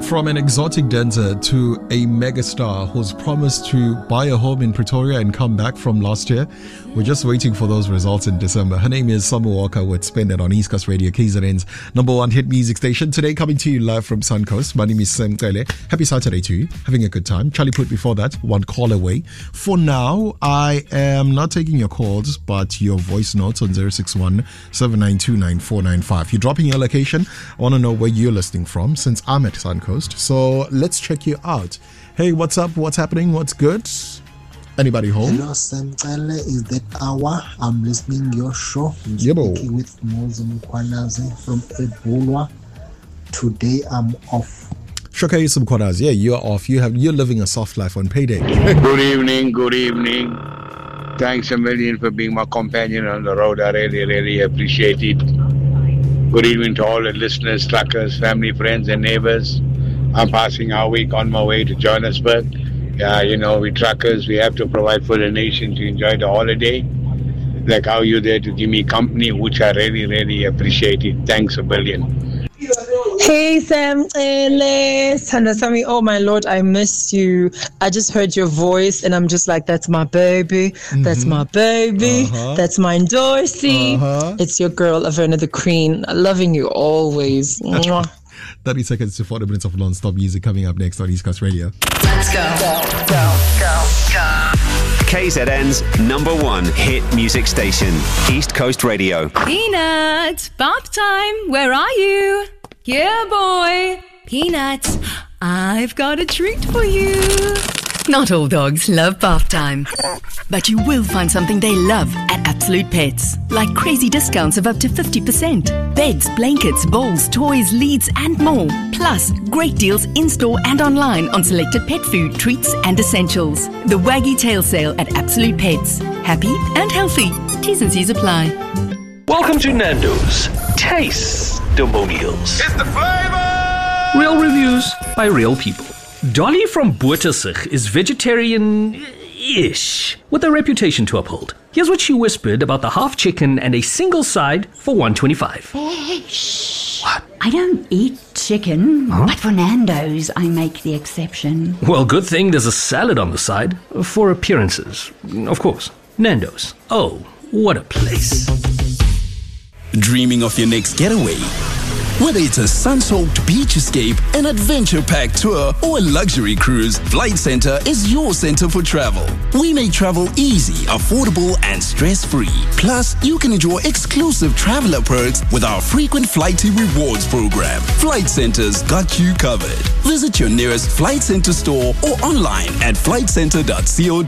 From an exotic dancer to a megastar who's promised to buy a home in Pretoria and come back from last year. We're just waiting for those results in December. Her name is Summer Walker with Spin It on East Coast Radio, KZN's #1 hit music station. Today coming to you live from Suncoast. My name is Sam Kele. Happy Saturday to you. Having a good time. Charlie put before that, one call away. For now, I am not taking your calls, but your voice notes on 061 792 9495. You're dropping your location. I want to know where you're listening from since I'm at Suncoast. So let's check you out. Hey, what's up? What's happening? What's good? Anybody home? Hello, Sam Kale. Is that hour? I'm listening your show. I'm Yebo. speaking with Mozum Kwanazi from Ebulwa. Today I'm off. Shoka Yusum Kwanas. Yeah, you're off. You're living a soft life on payday. Good evening. Thanks a million for being my companion on the road. I really appreciate it. Good evening to all the listeners, truckers, family, friends, and neighbors. I'm passing our week on my way to Johannesburg. Yeah, we truckers, we have to provide for the nation to enjoy the holiday. Like how you're there to give me company, which I really appreciate it. Thanks a billion. Hey Sam, Sami, oh my Lord, I miss you. I just heard your voice and I'm just like, that's my baby, that's my baby, that's my Dorsey. It's your girl, Averna the Queen, loving you always. 30 seconds to 40 minutes of non-stop music coming up next on East Coast Radio. Let's go. KZN's #1 hit music station, East Coast Radio. Peanut, bop time, where are you? Yeah, boy. Peanut, I've got a treat for you. Not all dogs love bath time, but you will find something they love at Absolute Pets, like crazy discounts of up to 50%. Beds, blankets, bowls, toys, leads, and more. Plus, great deals in-store and online on selected pet food, treats, and essentials. The Waggy Tail Sale at Absolute Pets. Happy and healthy. T's and C's apply. Welcome to Nando's Taste-Demonials. It's the flavor! Real reviews by real people. Dolly from Boertesig is vegetarian-ish, with a reputation to uphold. Here's what she whispered about the half chicken and a single side for $1.25. What? I don't eat chicken, but for Nando's, I make the exception. Well, good thing there's a salad on the side, for appearances. Of course, Nando's. Oh, what a place. Dreaming of your next getaway? Whether it's a sun-soaked beach escape, an adventure-packed tour, or a luxury cruise, Flight Centre is your center for travel. We make travel easy, affordable, and stress-free. Plus, you can enjoy exclusive traveler perks with our frequent Flighty Rewards program. Flight Centre's got you covered. Visit your nearest Flight Centre store or online at flightcentre.co.za.